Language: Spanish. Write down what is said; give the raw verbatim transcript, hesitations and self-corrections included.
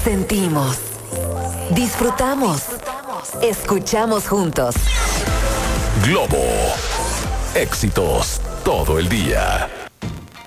Sentimos, disfrutamos, escuchamos juntos. Globo. Éxitos todo el día.